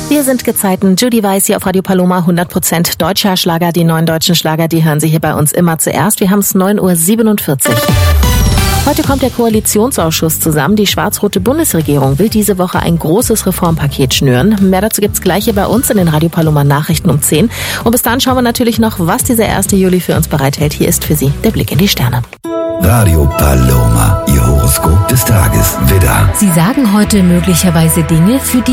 Wir sind Gezeiten. Judy Weiss hier auf Radio Paloma, 100% deutscher Schlager. Die neuen deutschen Schlager, die hören Sie hier bei uns immer zuerst. Wir haben es 9:47 Uhr. Heute kommt der Koalitionsausschuss zusammen. Die schwarz-rote Bundesregierung will diese Woche ein großes Reformpaket schnüren. Mehr dazu gibt's gleich hier bei uns in den Radio Paloma Nachrichten um 10. Und bis dann schauen wir natürlich noch, was dieser 1. Juli für uns bereithält. Hier ist für Sie der Blick in die Sterne. Radio Paloma, Ihr Horoskop des Tages. Widder. Sie sagen heute möglicherweise Dinge, für die